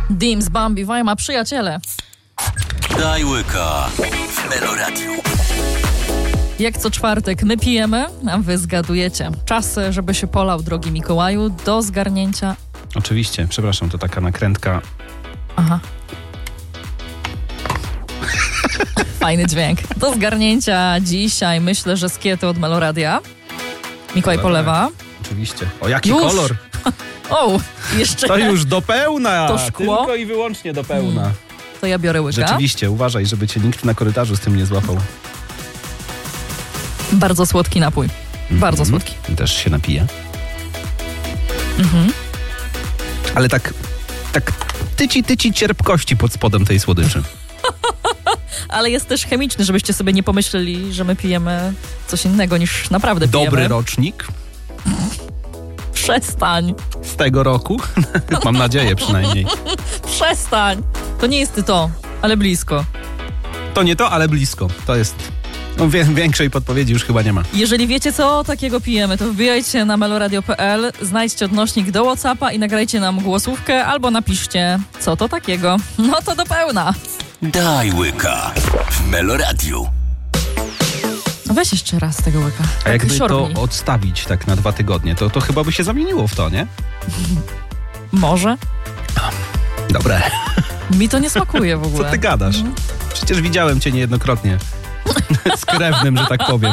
Dims, Bambi, Wajma, przyjaciele. Daj łyka w Melo Radio. Jak co czwartek my pijemy, a wy zgadujecie. Czas, żeby się polał, drogi Mikołaju, do zgarnięcia. Oczywiście, przepraszam, to taka nakrętka. Aha. Fajny dźwięk. Do zgarnięcia dzisiaj myślę, że skiety od Meloradia. Mikołaj polewa. Oczywiście. O, jaki Już? kolor! O, jeszcze. To już do pełna! To szkło? Tylko i wyłącznie do pełna. To ja biorę łyka. Rzeczywiście, uważaj, żeby cię nikt na korytarzu z tym nie złapał. Bardzo słodki napój. Bardzo słodki. Też się napije. Ale tak tyci cierpkości pod spodem tej słodyczy. Ale jest też chemiczny, żebyście sobie nie pomyśleli, że my pijemy coś innego niż naprawdę pijemy. Dobry rocznik Przestań. z tego roku. Mam nadzieję przynajmniej. Przestań. To nie jest to, ale blisko. To nie to, ale blisko. To jest... No, większej podpowiedzi już chyba nie ma. Jeżeli wiecie, co takiego pijemy, to wbijajcie na meloradio.pl, znajdźcie odnośnik do WhatsAppa i nagrajcie nam głosówkę albo napiszcie, co to takiego. No to do pełna. Daj łyka w Melo Radio. No weź jeszcze raz tego łyka. A jakby to Szorni. odstawić tak na 2 tygodnie, to chyba by się zamieniło w to, nie? Może. Dobre. Mi to nie smakuje w ogóle. Co ty gadasz? Przecież widziałem cię niejednokrotnie. Z krewnym, że tak powiem.